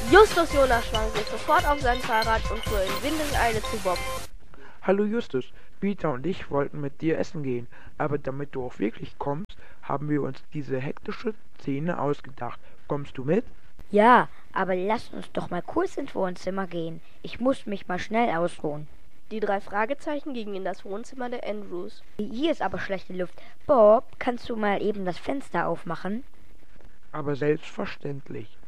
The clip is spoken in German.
Justus Jonas schwang sich sofort auf sein Fahrrad und fuhr in Windeseile zu Bob. Hallo Justus, Peter und ich wollten mit dir essen gehen, aber damit du auch wirklich kommst, haben wir uns diese hektische Szene ausgedacht. Kommst du mit? Ja, aber lasst uns doch mal kurz ins Wohnzimmer gehen. Ich muss mich mal schnell ausruhen. Die 3 Fragezeichen gingen in das Wohnzimmer der Andrews. Hier ist aber schlechte Luft. Bob, kannst du mal eben das Fenster aufmachen? Aber selbstverständlich.